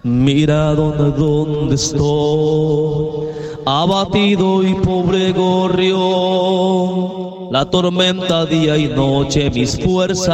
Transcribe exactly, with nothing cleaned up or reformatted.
Mira donde, donde estoy, abatido y pobre gorrión, la tormenta día y noche mis fuerzas